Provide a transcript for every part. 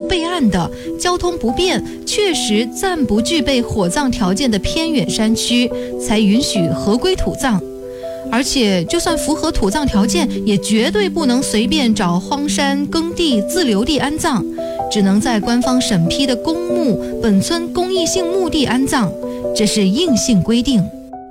备案的、交通不便、确实暂不具备火葬条件的偏远山区，才允许合规土葬。而且就算符合土葬条件，也绝对不能随便找荒山耕地自留地安葬，只能在官方审批的公墓、本村公益性墓地安葬，这是硬性规定。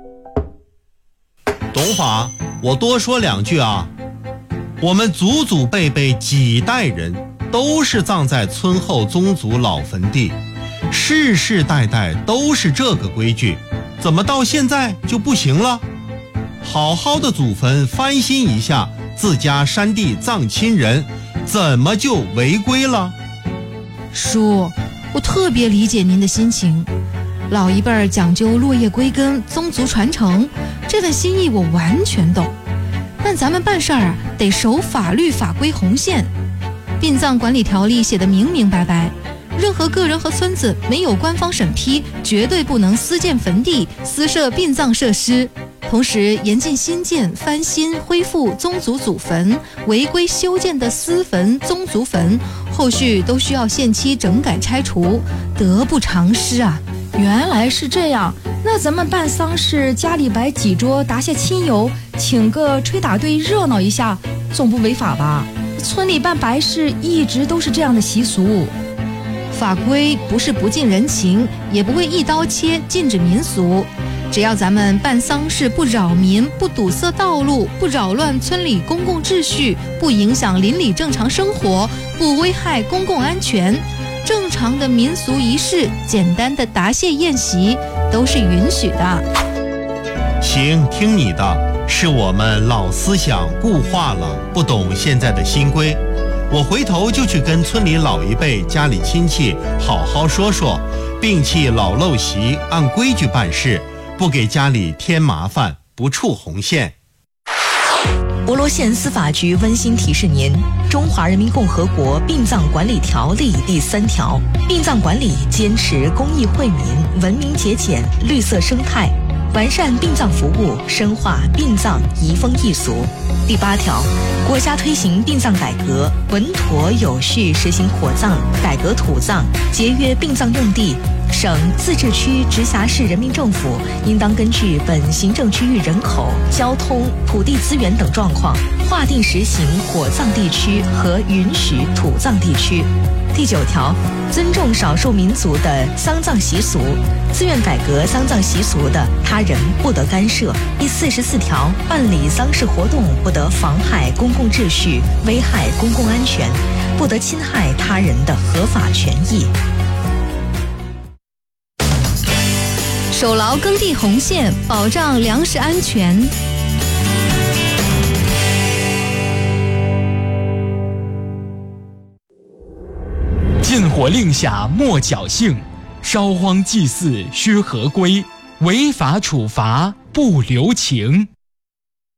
董法，我多说两句啊。我们祖祖辈辈几代人都是葬在村后宗族老坟地，世世代代都是这个规矩，怎么到现在就不行了？好好的祖坟翻新一下，自家山地葬亲人，怎么就违规了？ 叔，我特别理解您的心情，老一辈讲究落叶归根、宗族传承，这份心意我完全懂。但咱们办事儿得守法律法规红线。殡葬管理条例写得明明白白，任何个人和村子没有官方审批，绝对不能私建坟地、私设殡葬设施。同时严禁新建、翻新、恢复宗族祖坟，违规修建的私坟、宗族坟，后续都需要限期整改拆除，得不偿失啊！ 原来是这样，那咱们办丧事，家里摆几桌，答谢亲友，请个吹打队热闹一下，总不违法吧？村里办白事一直都是这样的习俗。 法规不是不近人情，也不会一刀切禁止民俗。只要咱们办丧事不扰民、不堵塞道路、不扰乱村里公共秩序、不影响邻里正常生活、不危害公共安全，正常的民俗仪式、简单的答谢宴席都是允许的。 行，听你的，是我们老思想固化了，不懂现在的新规。我回头就去跟村里老一辈、家里亲戚好好说说，摒弃老陋习，按规矩办事，不给家里添麻烦，不触红线。 博罗县司法局温馨提示您：《中华人民共和国殡葬管理条例》第3条，殡葬管理坚持公益惠民、文明节俭、绿色生态，完善殡葬服务，深化殡葬移风易俗。第8条，国家推行殡葬改革，稳妥有序实行火葬、改革土葬，节约殡葬用地。省、自治区、直辖市人民政府应当根据本行政区域人口、交通、土地资源等状况，划定实行火葬地区和允许土葬地区。第9条，尊重少数民族的丧葬习俗，自愿改革丧葬习俗的，他人不得干涉。第44条，办理丧事活动不得妨害公共秩序，危害公共安全，不得侵害他人的合法权益。 守牢耕地红线，保障粮食安全。 禁火令下莫侥幸，烧荒祭祀须合规，违法处罚不留情。